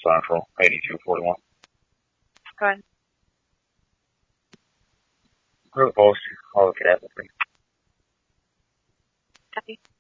Central, 8241. Go ahead. Group post, I'll look at it. Copy.